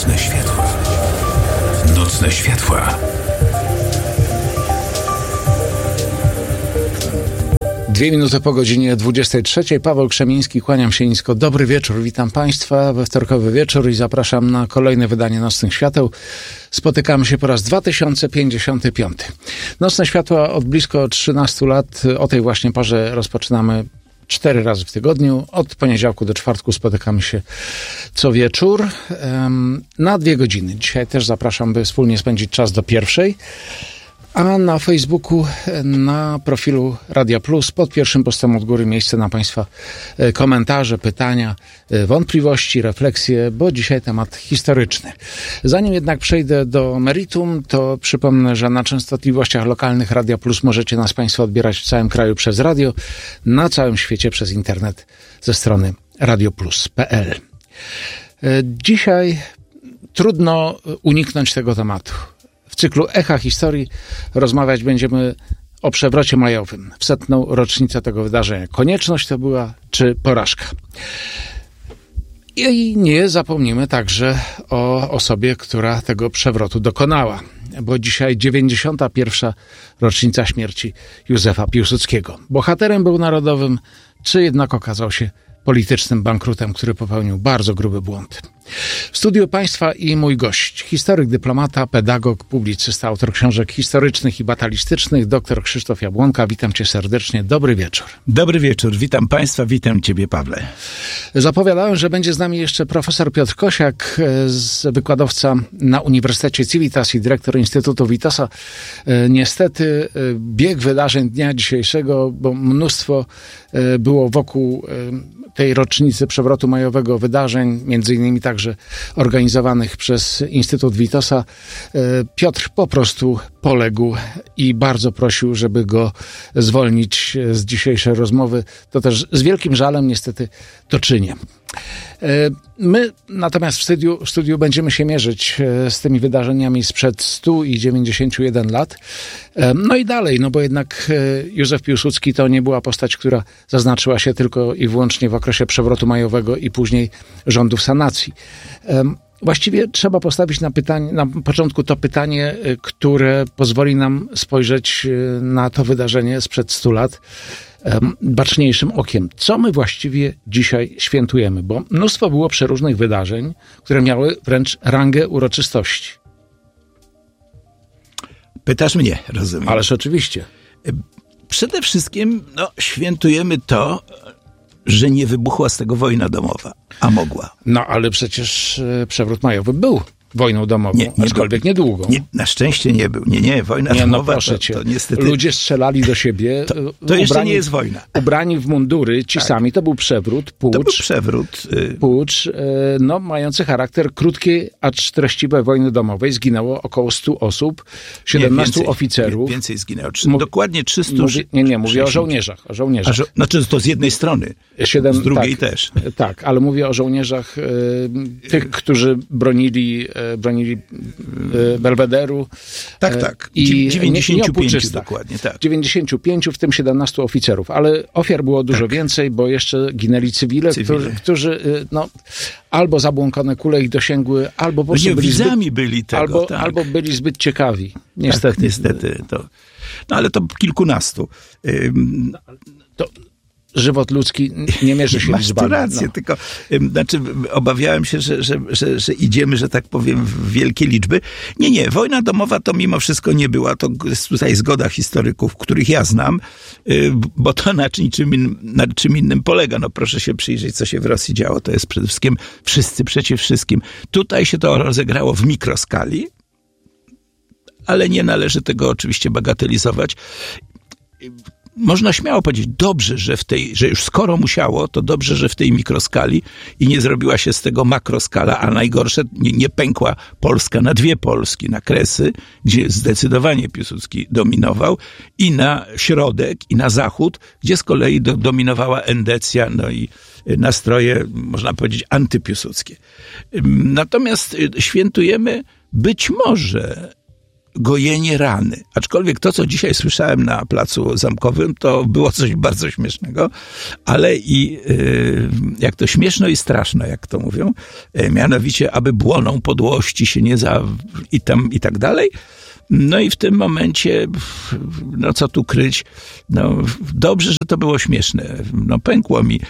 Nocne światła. Nocne światła. 2 minuty po godzinie 23. Paweł Krzemiński, kłaniam się nisko. Dobry wieczór, witam Państwa we wtorkowy wieczór i zapraszam na kolejne wydanie Nocnych Świateł. Spotykamy się po raz 2055. Nocne Światła od blisko 13 lat. O tej właśnie porze rozpoczynamy 4 razy w tygodniu. Od poniedziałku do czwartku spotykamy się co wieczór na 2 godziny. Dzisiaj też zapraszam, by wspólnie spędzić czas do 1:00. A na Facebooku, na profilu Radia Plus, pod pierwszym postem od góry miejsce na Państwa komentarze, pytania, wątpliwości, refleksje, bo dzisiaj temat historyczny. Zanim jednak przejdę do meritum, to przypomnę, że na częstotliwościach lokalnych Radia Plus możecie nas Państwo odbierać w całym kraju przez radio, na całym świecie przez internet ze strony radioplus.pl. Dzisiaj trudno uniknąć tego tematu. W cyklu Echa Historii rozmawiać będziemy o przewrocie majowym, w 100. rocznicę tego wydarzenia. Konieczność to była, czy porażka? I nie zapomnimy także o osobie, która tego przewrotu dokonała, bo dzisiaj 91. rocznica śmierci Józefa Piłsudskiego. Bohaterem był narodowym, czy jednak okazał się politycznym bankrutem, który popełnił bardzo gruby błąd. W studiu Państwa i mój gość, historyk, dyplomata, pedagog, publicysta, autor książek historycznych i batalistycznych, dr Krzysztof Jabłonka. Witam Cię serdecznie. Dobry wieczór. Dobry wieczór. Witam Państwa, witam Ciebie, Pawle. Zapowiadałem, że będzie z nami jeszcze profesor Piotr Kosiak, wykładowca na Uniwersytecie Civitas i dyrektor Instytutu Witosa. Niestety bieg wydarzeń dnia dzisiejszego, bo mnóstwo było wokół tej rocznicy przewrotu majowego wydarzeń, między innymi także organizowanych przez Instytut Witosa. Piotr po prostu poległ i bardzo prosił, żeby go zwolnić z dzisiejszej rozmowy. To też z wielkim żalem niestety to czynię. My natomiast w studiu będziemy się mierzyć z tymi wydarzeniami sprzed 191 lat. No i dalej, no bo jednak Józef Piłsudski to nie była postać, która zaznaczyła się tylko i wyłącznie w okresie przewrotu majowego i później rządów sanacji. Właściwie trzeba postawić na początku to pytanie, które pozwoli nam spojrzeć na to wydarzenie sprzed 100 lat baczniejszym okiem. Co my właściwie dzisiaj świętujemy? Bo mnóstwo było przeróżnych wydarzeń, które miały wręcz rangę uroczystości. Pytasz mnie, rozumiem. Ależ oczywiście. Przede wszystkim świętujemy to, że nie wybuchła z tego wojna domowa, a mogła. No ale przecież przewrót majowy był wojną domową, aczkolwiek niedługo. Nie, na szczęście nie był. Nie, wojna domowa to niestety... Ludzie strzelali do siebie. To jeszcze nie jest wojna. Ubrani w mundury, ci sami. To był przewrót, pucz. To był przewrót. Pucz, mający charakter krótkiej, acz treściwej wojny domowej. Zginęło około 100 osób, 17 oficerów. Więcej zginęło. Dokładnie 300. Mówię o żołnierzach. Znaczy to z jednej strony, z drugiej też. Tak, ale mówię o żołnierzach, tych, którzy bronili Belwederu. Tak. I 95 dokładnie, tak. 95, w tym 17 oficerów. Ale ofiar było dużo więcej, bo jeszcze ginęli cywile. Którzy albo zabłąkane kule ich dosięgły, albo po prostu albo byli zbyt ciekawi. Niestety. Tak, niestety. Ale to kilkunastu. Żywot ludzki nie mierzy się liczbami. Masz rację, tylko obawiałem się, że idziemy, że tak powiem, w wielkie liczby. Nie, wojna domowa to mimo wszystko nie była. To jest tutaj zgoda historyków, których ja znam, bo to na czym innym polega. Proszę się przyjrzeć, co się w Rosji działo. To jest przede wszystkim wszyscy przeciw wszystkim. Tutaj się to rozegrało w mikroskali, ale nie należy tego oczywiście bagatelizować. Można śmiało powiedzieć, dobrze, że już skoro musiało, to dobrze, że w tej mikroskali i nie zrobiła się z tego makroskala, a najgorsze, nie pękła Polska na 2 Polski, na Kresy, gdzie zdecydowanie Piłsudski dominował, i na środek, i na zachód, gdzie z kolei dominowała endecja, i nastroje, można powiedzieć, antypiłsudskie. Natomiast świętujemy być może gojenie rany. Aczkolwiek to, co dzisiaj słyszałem na Placu Zamkowym, to było coś bardzo śmiesznego, ale i jak to śmieszno i straszno, jak to mówią, mianowicie, aby błoną podłości się nie i tak dalej. No i w tym momencie, no co tu kryć, no dobrze, że to było śmieszne. No pękło mi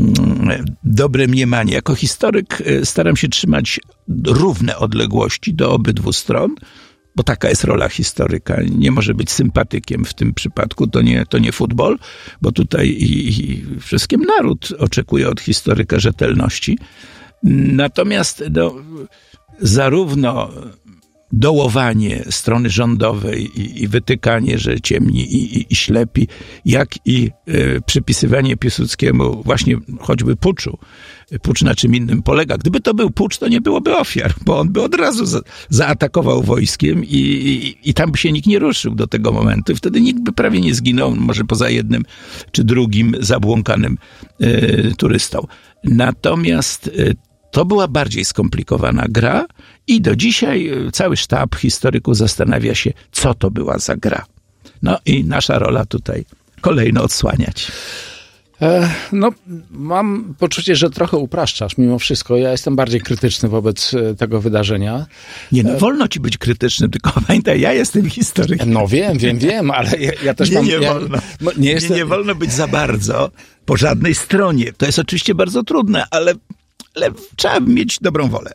dobre mniemanie. Jako historyk staram się trzymać równe odległości do obydwu stron, bo taka jest rola historyka. Nie może być sympatykiem w tym przypadku, to nie futbol, bo tutaj i wszystkim naród oczekuje od historyka rzetelności. Natomiast no, zarówno dołowanie strony rządowej i wytykanie, że ciemni i ślepi, jak i przypisywanie Piłsudskiemu właśnie choćby puczu. Pucz na czym innym polega. Gdyby to był pucz, to nie byłoby ofiar, bo on by od razu zaatakował wojskiem i tam by się nikt nie ruszył do tego momentu. Wtedy nikt by prawie nie zginął, może poza jednym czy drugim zabłąkanym turystą. Natomiast to była bardziej skomplikowana gra i do dzisiaj cały sztab historyków zastanawia się, co to była za gra. No i nasza rola tutaj kolejno odsłaniać. No, mam poczucie, że trochę upraszczasz mimo wszystko. Ja jestem bardziej krytyczny wobec tego wydarzenia. Nie, no wolno ci być krytyczny, tylko pamiętaj, ja jestem historykiem. No wiem, ale ja też mam... wolno. Nie wolno być za bardzo po żadnej stronie. To jest oczywiście bardzo trudne, ale trzeba mieć dobrą wolę.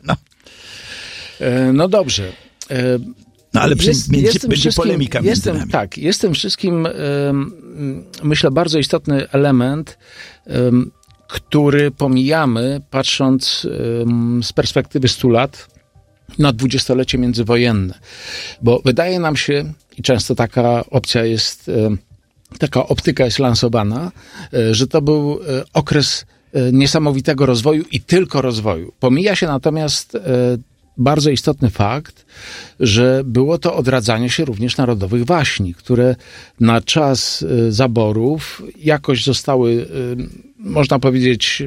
No dobrze. No ale będzie polemika między nami. Tak, jest tym wszystkim, myślę, bardzo istotny element, który pomijamy, patrząc z perspektywy 100 lat na dwudziestolecie międzywojenne. Bo wydaje nam się, i często taka optyka jest lansowana, że to był okres niesamowitego rozwoju i tylko rozwoju. Pomija się natomiast bardzo istotny fakt, że było to odradzanie się również narodowych waśni, które na czas zaborów jakoś zostały, można powiedzieć,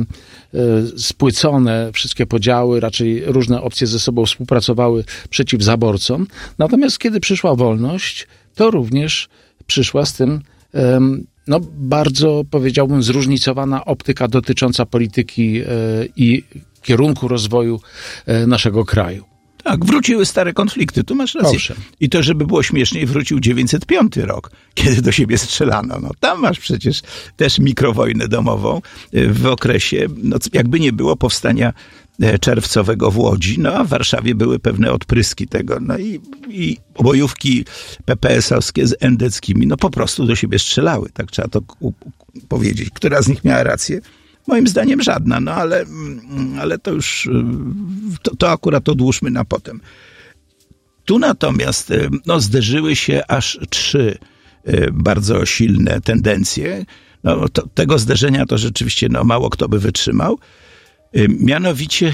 spłycone, wszystkie podziały, raczej różne opcje ze sobą współpracowały przeciw zaborcom. Natomiast kiedy przyszła wolność, to również przyszła z tym bardzo, powiedziałbym, zróżnicowana optyka dotycząca polityki i kierunku rozwoju naszego kraju. Tak, wróciły stare konflikty, tu masz rację. Owszem. I to, żeby było śmieszniej, wrócił 905 rok, kiedy do siebie strzelano. No tam masz przecież też mikrowojnę domową w okresie, no jakby nie było powstania czerwcowego w Łodzi, no a w Warszawie były pewne odpryski tego, no i bojówki PPS-owskie z endeckimi, no po prostu do siebie strzelały, tak trzeba to powiedzieć. Która z nich miała rację? Moim zdaniem żadna, no ale to już, to akurat odłóżmy na potem. Tu natomiast zderzyły się aż 3 bardzo silne tendencje. No, tego zderzenia to rzeczywiście mało kto by wytrzymał. Mianowicie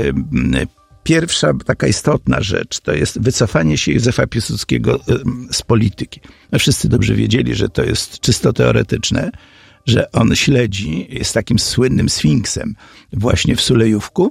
pierwsza taka istotna rzecz to jest wycofanie się Józefa Piłsudskiego z polityki. No, wszyscy dobrze wiedzieli, że to jest czysto teoretyczne, że on śledzi, jest takim słynnym sfinksem właśnie w Sulejówku.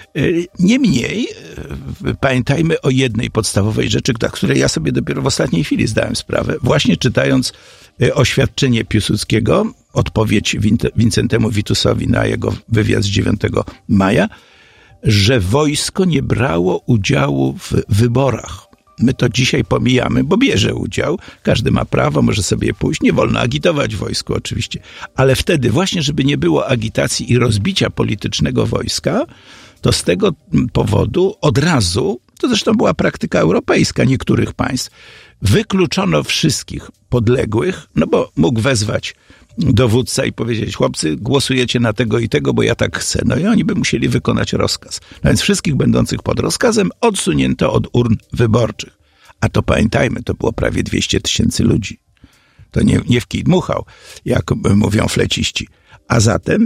Niemniej pamiętajmy o jednej podstawowej rzeczy, której ja sobie dopiero w ostatniej chwili zdałem sprawę, właśnie czytając oświadczenie Piłsudskiego, odpowiedź Wincentemu Witusowi na jego wywiad z 9 maja, że wojsko nie brało udziału w wyborach. My to dzisiaj pomijamy, bo bierze udział. Każdy ma prawo, może sobie pójść. Nie wolno agitować wojsku oczywiście. Ale wtedy właśnie, żeby nie było agitacji i rozbicia politycznego wojska, to z tego powodu od razu, to zresztą była praktyka europejska niektórych państw, wykluczono wszystkich podległych, no bo mógł wezwać dowódca i powiedzieć: chłopcy, głosujecie na tego i tego, bo ja tak chcę. No i oni by musieli wykonać rozkaz. No więc wszystkich będących pod rozkazem odsunięto od urn wyborczych. A to pamiętajmy, to było prawie 200 000 ludzi. To nie w kij dmuchał, jak mówią fleciści. A zatem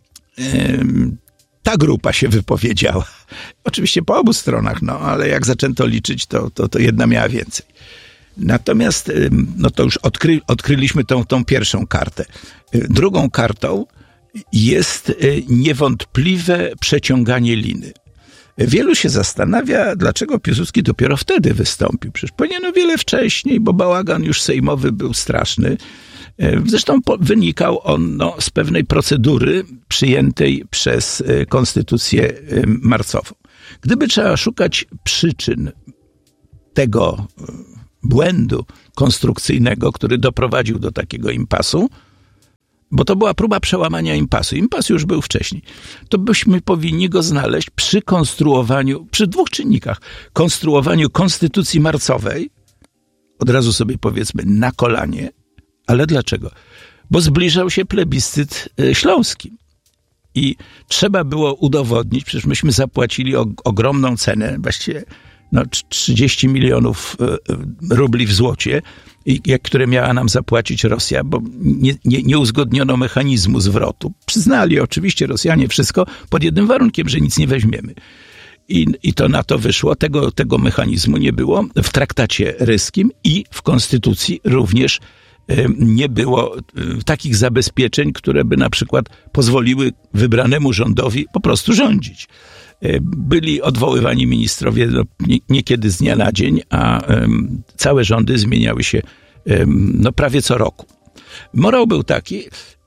ta grupa się wypowiedziała. Oczywiście po obu stronach, ale jak zaczęto liczyć, to jedna miała więcej. Natomiast, to już odkryliśmy tą pierwszą kartę. Drugą kartą jest niewątpliwe przeciąganie liny. Wielu się zastanawia, dlaczego Piłsudski dopiero wtedy wystąpił. Przecież powinien wiele wcześniej, bo bałagan już sejmowy był straszny. Zresztą wynikał on z pewnej procedury przyjętej przez konstytucję marcową. Gdyby trzeba szukać przyczyn tego błędu konstrukcyjnego, który doprowadził do takiego impasu, bo to była próba przełamania impasu. Impas już był wcześniej. To byśmy powinni go znaleźć przy dwóch czynnikach. Konstruowaniu konstytucji marcowej, od razu sobie powiedzmy na kolanie, ale dlaczego? Bo zbliżał się plebiscyt śląski. I trzeba było udowodnić, przecież myśmy zapłacili ogromną cenę, właściwie 30 milionów rubli w złocie, które miała nam zapłacić Rosja, bo nie uzgodniono mechanizmu zwrotu. Przyznali oczywiście Rosjanie wszystko pod jednym warunkiem, że nic nie weźmiemy. I to na to wyszło. Tego mechanizmu nie było w traktacie ryskim i w konstytucji również nie było takich zabezpieczeń, które by na przykład pozwoliły wybranemu rządowi po prostu rządzić. Byli odwoływani ministrowie niekiedy z dnia na dzień, a całe rządy zmieniały się prawie co roku. Morał był taki,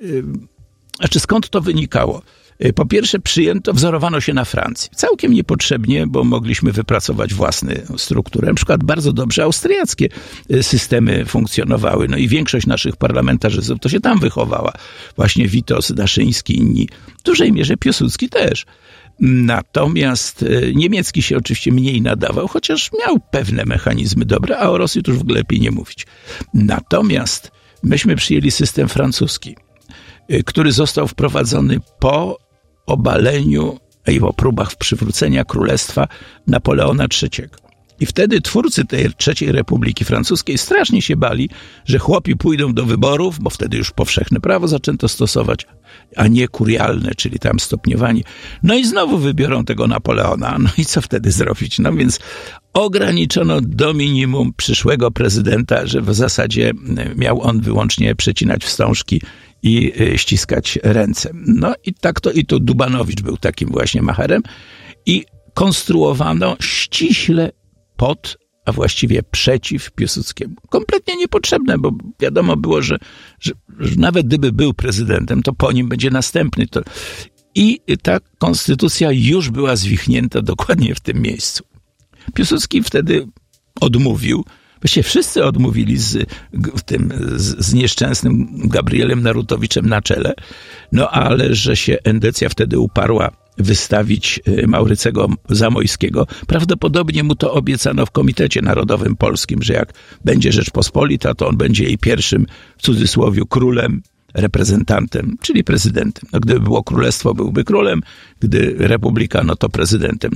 skąd to wynikało? Po pierwsze wzorowano się na Francji. Całkiem niepotrzebnie, bo mogliśmy wypracować własną strukturę. Na przykład bardzo dobrze austriackie systemy funkcjonowały. I większość naszych parlamentarzystów to się tam wychowała. Właśnie Witos, Daszyński, inni. W dużej mierze Piłsudski też. Natomiast niemiecki się oczywiście mniej nadawał, chociaż miał pewne mechanizmy dobre, a o Rosji to już w ogóle lepiej nie mówić. Natomiast myśmy przyjęli system francuski, który został wprowadzony po obaleniu i po próbach przywrócenia królestwa Napoleona III. I wtedy twórcy tej III Republiki Francuskiej strasznie się bali, że chłopi pójdą do wyborów, bo wtedy już powszechne prawo zaczęto stosować, a nie kurialne, czyli tam stopniowanie. I znowu wybiorą tego Napoleona. I co wtedy zrobić? Więc ograniczono do minimum przyszłego prezydenta, że w zasadzie miał on wyłącznie przecinać wstążki i ściskać ręce. I to Dubanowicz był takim właśnie macherem i konstruowano ściśle a właściwie przeciw Piłsudskiemu. Kompletnie niepotrzebne, bo wiadomo było, że nawet gdyby był prezydentem, to po nim będzie następny. I ta konstytucja już była zwichnięta dokładnie w tym miejscu. Piłsudski wtedy odmówił, właściwie wszyscy odmówili z nieszczęsnym Gabrielem Narutowiczem na czele, ale że się Endecja wtedy uparła wystawić Maurycego Zamojskiego. Prawdopodobnie mu to obiecano w Komitecie Narodowym Polskim, że jak będzie Rzeczpospolita, to on będzie jej pierwszym, w cudzysłowie, królem, reprezentantem, czyli prezydentem. Gdyby było królestwo, byłby królem, gdy republika, to prezydentem.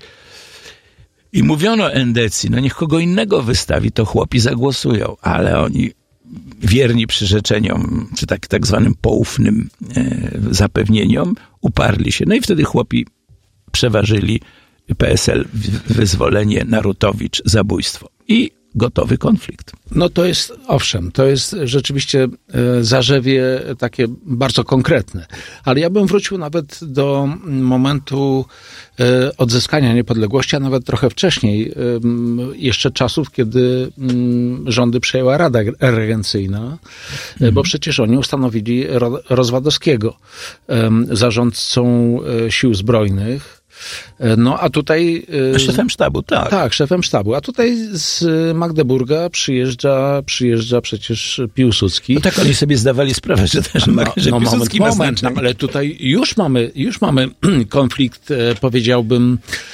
I mówiono Endecji, niech kogo innego wystawi, to chłopi zagłosują, ale oni wierni przyrzeczeniom, czy tak zwanym poufnym zapewnieniom, uparli się. I wtedy chłopi przeważyli PSL, wyzwolenie, Narutowicz, zabójstwo. I gotowy konflikt. To jest rzeczywiście zarzewie takie bardzo konkretne. Ale ja bym wrócił nawet do momentu odzyskania niepodległości, a nawet trochę wcześniej, jeszcze czasów, kiedy rządy przejęła Rada Regencyjna, bo przecież oni ustanowili Rozwadowskiego zarządcą sił zbrojnych. A tutaj... Szefem sztabu, tak. Tak, szefem sztabu. A tutaj z Magdeburga przyjeżdża przecież Piłsudski. Tak oni sobie zdawali sprawę, że też że Piłsudski moment, ale tutaj już mamy konflikt, powiedziałbym,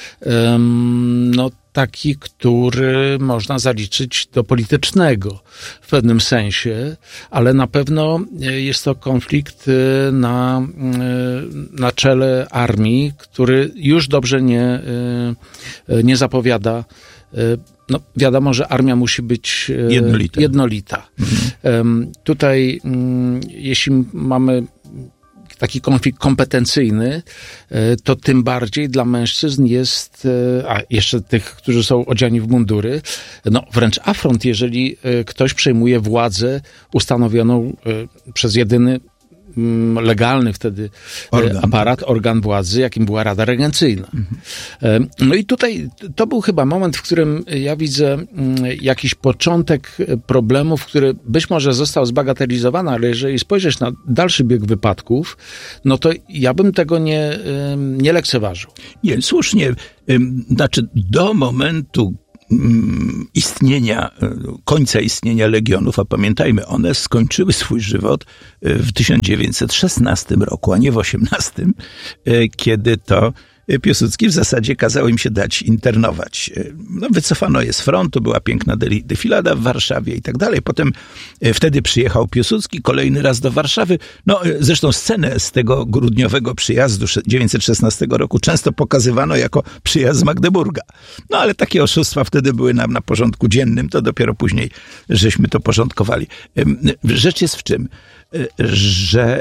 taki, który można zaliczyć do politycznego w pewnym sensie, ale na pewno jest to konflikt na czele armii, który już dobrze nie zapowiada. Wiadomo, że armia musi być jednolita. Tutaj, jeśli mamy taki konflikt kompetencyjny, to tym bardziej dla mężczyzn jest, a jeszcze tych, którzy są odziani w mundury, wręcz afront, jeżeli ktoś przejmuje władzę ustanowioną przez jedyny legalny wtedy organ władzy, jakim była Rada Regencyjna. No i tutaj to był chyba moment, w którym ja widzę jakiś początek problemów, który być może został zbagatelizowany, ale jeżeli spojrzeć na dalszy bieg wypadków, no to ja bym tego nie lekceważył. Nie, słusznie. Znaczy do momentu końca istnienia Legionów, a pamiętajmy, one skończyły swój żywot w 1916 roku, a nie w 18, kiedy to Piłsudski w zasadzie kazał im się dać internować. No, wycofano je z frontu, była piękna defilada w Warszawie i tak dalej. Potem wtedy przyjechał Piłsudski kolejny raz do Warszawy. No, zresztą scenę z tego grudniowego przyjazdu 1916 roku często pokazywano jako przyjazd z Magdeburga. No, ale takie oszustwa wtedy były nam na porządku dziennym, to dopiero później żeśmy to porządkowali. Rzecz jest w czym? Że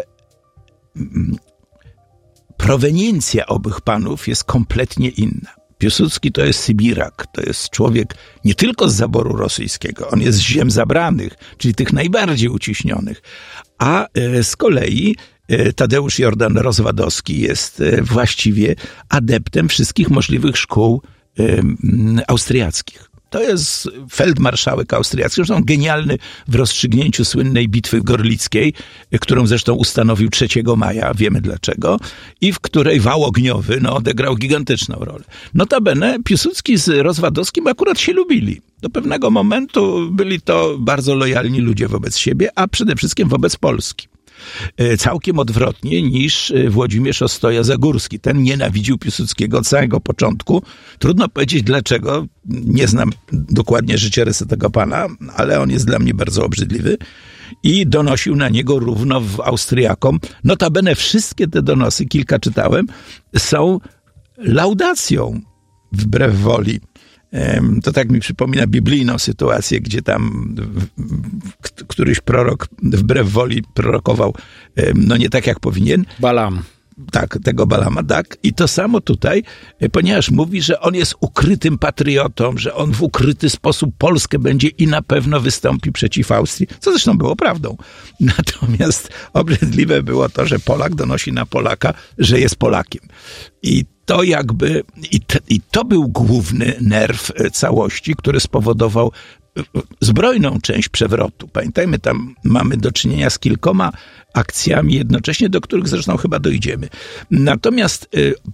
proweniencja owych panów jest kompletnie inna. Piłsudski to jest Sybirak, to jest człowiek nie tylko z zaboru rosyjskiego, on jest z ziem zabranych, czyli tych najbardziej uciśnionych, a z kolei Tadeusz Jordan Rozwadowski jest właściwie adeptem wszystkich możliwych szkół austriackich. To jest feldmarszałek austriacki, zresztą genialny w rozstrzygnięciu słynnej bitwy gorlickiej, którą zresztą ustanowił 3 maja, wiemy dlaczego, i w której wał ogniowy odegrał gigantyczną rolę. Notabene Piłsudski z Rozwadowskim akurat się lubili. Do pewnego momentu byli to bardzo lojalni ludzie wobec siebie, a przede wszystkim wobec Polski. Całkiem odwrotnie niż Włodzimierz Ostoja-Zagórski. Ten nienawidził Piłsudskiego od samego początku. Trudno powiedzieć dlaczego. Nie znam dokładnie życiorysu tego pana, ale on jest dla mnie bardzo obrzydliwy. I donosił na niego równo Austriakom. Notabene wszystkie te donosy, kilka czytałem, są laudacją wbrew woli. To tak mi przypomina biblijną sytuację, gdzie tam któryś prorok wbrew woli prorokował, nie tak jak powinien. Balam. Tak, tego Balama, tak. I to samo tutaj, ponieważ mówi, że on jest ukrytym patriotą, że on w ukryty sposób Polskę będzie i na pewno wystąpi przeciw Austrii, co zresztą było prawdą. Natomiast obrzydliwe było to, że Polak donosi na Polaka, że jest Polakiem. I to jakby, i to był główny nerw całości, który spowodował zbrojną część przewrotu. Pamiętajmy, tam mamy do czynienia z kilkoma akcjami jednocześnie, do których zresztą chyba dojdziemy. Natomiast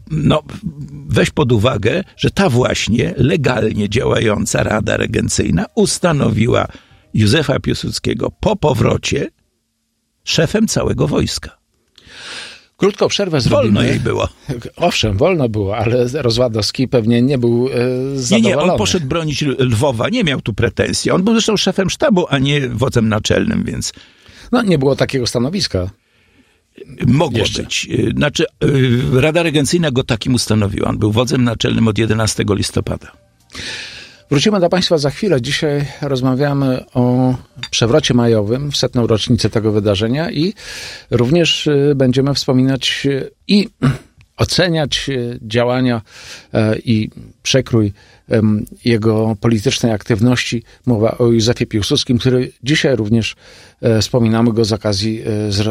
weź pod uwagę, że ta właśnie legalnie działająca Rada Regencyjna ustanowiła Józefa Piłsudskiego po powrocie szefem całego wojska. Krótką przerwę zrobimy. Wolno jej było. Owszem, wolno było, ale Rozwadowski pewnie nie był zadowolony. Nie, on poszedł bronić Lwowa, nie miał tu pretensji. On był zresztą szefem sztabu, a nie wodzem naczelnym, więc... Nie było takiego stanowiska. Mogło być. Znaczy, Rada Regencyjna go takim ustanowiła. On był wodzem naczelnym od 11 listopada. Wrócimy do Państwa za chwilę. Dzisiaj rozmawiamy o przewrocie majowym w 100. rocznicę tego wydarzenia i również będziemy wspominać i oceniać działania i przekrój jego politycznej aktywności. Mowa o Józefie Piłsudskim, który dzisiaj również wspominamy go z okazji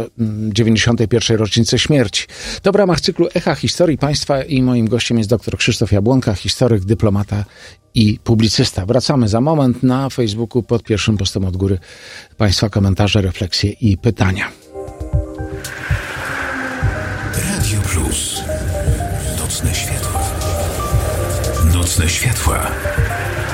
91. rocznicy śmierci. To w ramach cyklu Echa Historii Państwa i moim gościem jest dr Krzysztof Jabłonka, historyk, dyplomata i publicysta. Wracamy za moment. Na Facebooku pod pierwszym postem od góry Państwa komentarze, refleksje i pytania. Radio Plus. Nocne światła. Nocne światła.